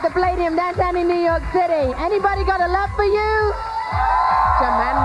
the Palladium downtown in New York City. Anybody got a love for you? Germanic.